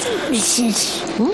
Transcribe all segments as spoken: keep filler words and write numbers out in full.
嗯，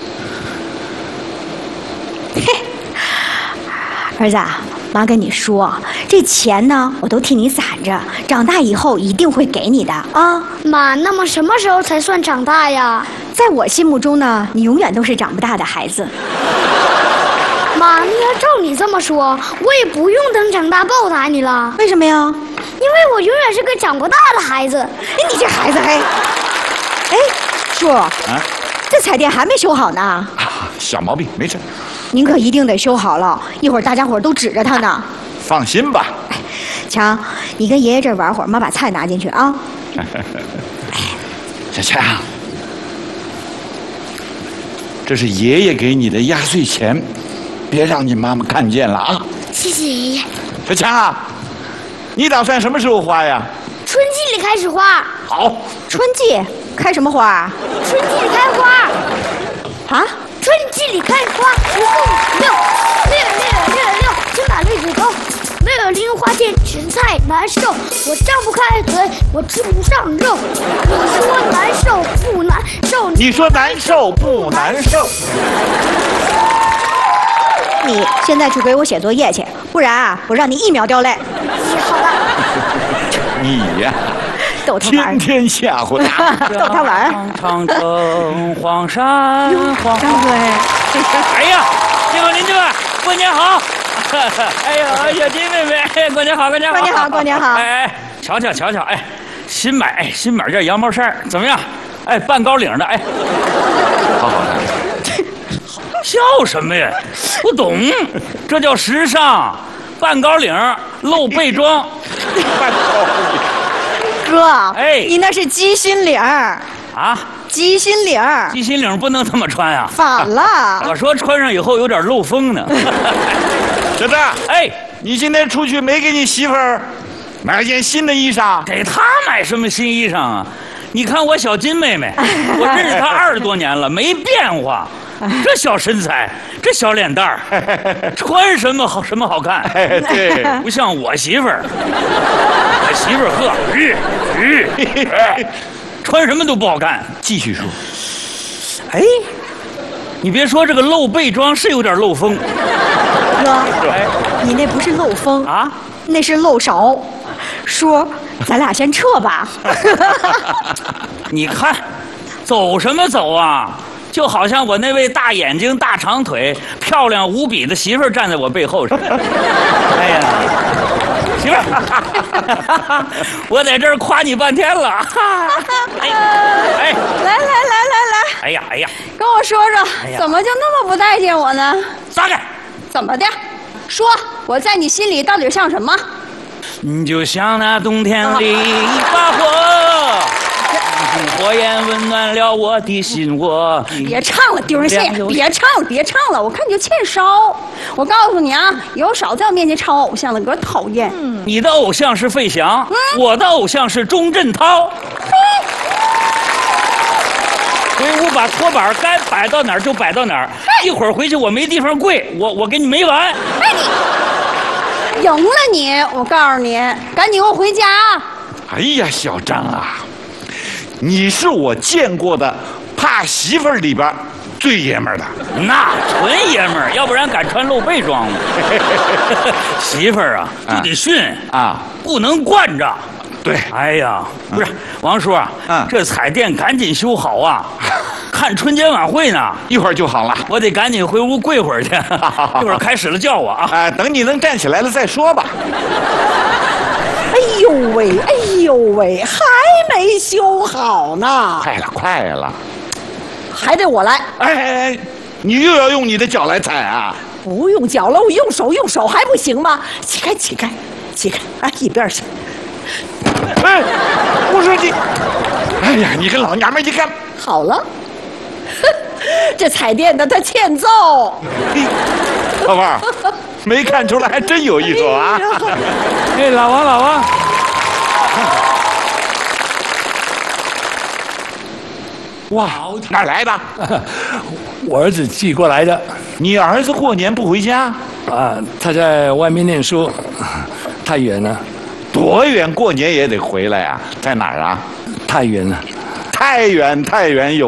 嘿，儿子，妈跟你说，这钱呢，我都替你攒着，长大以后一定会给你的啊。 妈，那么什么时候才算长大呀？ 在我心目中呢，你永远都是长不大的孩子。 妈，那要照你这么说，我也不用等长大报答你了。 为什么呀？ 因为我永远是个长不大的孩子。 哎，你这孩子还……哎，叔，啊，这彩电还没修好呢。啊， 小毛病，没事。 您可一定得修好了，一会儿大家伙都指着它呢。 放心吧。 哎，强，你跟爷爷这儿玩会儿，妈把菜拿进去啊。 小强，这是爷爷给你的压岁钱，别让你妈妈看见了啊！ 谢谢爷爷。 小强啊，你打算什么时候花呀？ 春季里开始花。 好， 春季开什么花？ 春季里开花。 啊？ 春季里开花，五四六六六六六，春满绿子头。没有零花钱，吃菜难受。我张不开嘴，我吃不上肉。你说难受不难受？ 你说难受不难受？ 你现在去给我写作业去，不然啊，我让你一秒掉泪。 好了。 你呀， 逗他玩， 天天吓唬他， 逗他玩。 长城黄山黄。 张哥， 哎呀，街坊邻居们，过年好！哎呀，小金妹妹，过年好，过年好， 过年好，过年好！ 哎哎，瞧瞧瞧瞧，哎，新买，哎，新买件羊毛衫，怎么样？哎，半高领的，哎， 好好看。 笑什么呀？不懂，这叫时尚，半高领，露背装。 半高领。 哥， 哎， 你那是鸡心领儿啊？ 鸡心领儿， 鸡心领不能这么穿呀、啊， 反了。 我说穿上以后有点漏风呢。 小张， 哎， 你今天出去没给你媳妇儿买件新的衣裳？ 给她买什么新衣裳啊？你看我小金妹妹，我认识她二十多年了，没变化。这小身材，这小脸蛋儿，穿什么好什么好看？ 对， 不像我媳妇儿。我媳妇儿呵，日日，哎，穿什么都不好看。 继续说。 哎，你别说，这个露背装是有点漏风。 哥，哎，你那不是漏风啊， 那是漏勺。叔，咱俩先撤吧。 你看，走什么走啊？就好像我那位大眼睛、大长腿、漂亮无比的媳妇儿站在我背后似的。哎呀，媳妇儿，我在这儿夸你半天了。哎，哎， 来来来来来， 哎呀哎呀， 跟我说说， 哎呀怎么就那么不待见我呢？ 撒开！ 怎么的？说我在你心里到底像什么？ 你就像那冬天里一把火。火焰温暖了我的心窝。 别唱了，丢人现眼！别唱了，别唱了，我看你就欠烧。我告诉你啊，以后少在我面前唱我偶像的歌，讨厌。 嗯、你的偶像是费翔，嗯、我的偶像是钟镇涛。回屋把拖板该摆到哪儿就摆到哪儿，一会儿回去我没地方跪，我我给你没完。 哎你，赢了你！我告诉你，赶紧给我回家啊！ 哎呀，小张啊，你是我见过的怕媳妇儿里边最爷们儿的。 那纯爷们儿，要不然敢穿露背装吗？媳妇儿啊，就得训啊，不能惯着。 对， 哎呀，不是王叔啊，嗯，这彩电赶紧修好啊！看春节晚会呢， 一会儿就好了。 我得赶紧回屋跪会儿去，一会儿开始了叫我啊！ 哎，等你能站起来了再说吧。 哎呦喂，哎呦喂，还没修好呢！ 快了，快了， 还得我来。 哎哎哎，你又要用你的脚来踩啊？ 不用脚了，我用手，用手还不行吗？起开，起开，起开！哎，一边去。 哎，我说你，哎呀，你跟老娘们一看， 好了，这彩电的他欠揍。 老伴儿，没看出来，还真有一手啊！ 哎，老王，老王， 哇，哪儿来的？ 我儿子寄过来的。 你儿子过年不回家？ 啊，他在外面念书，太远了。 多远过年也得回来啊？在哪儿啊？ 太远了， 太远太远有。